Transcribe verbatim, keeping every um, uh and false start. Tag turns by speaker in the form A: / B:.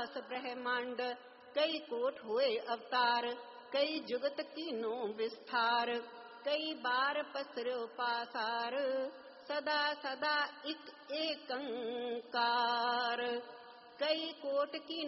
A: आकाश ब्रह्मांड, कई कोट हुए अवतार, कई जुगत कीनो विस्तार, कई बार पसरो पासार, सदा सदा इक एकंकार। कई कोट की